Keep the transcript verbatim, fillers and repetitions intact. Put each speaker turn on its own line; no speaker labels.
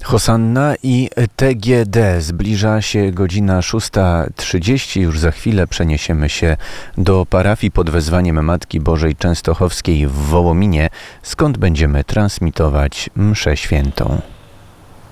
Hosanna i T G D. Zbliża się godzina szósta trzydzieści. Już za chwilę przeniesiemy się do parafii pod wezwaniem Matki Bożej Częstochowskiej w Wołominie, skąd będziemy transmitować mszę świętą.